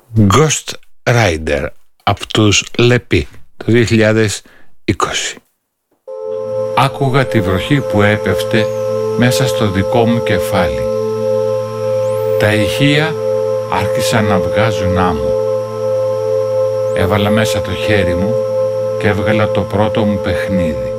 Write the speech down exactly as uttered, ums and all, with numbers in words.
Ghost Rider από τους Λεπί το δύο χιλιάδες είκοσι. Άκουγα τη βροχή που έπεφτε μέσα στο δικό μου κεφάλι. Τα ηχεία άρχισαν να βγάζουν άμμο. Έβαλα μέσα το χέρι μου και έβγαλα το πρώτο μου παιχνίδι.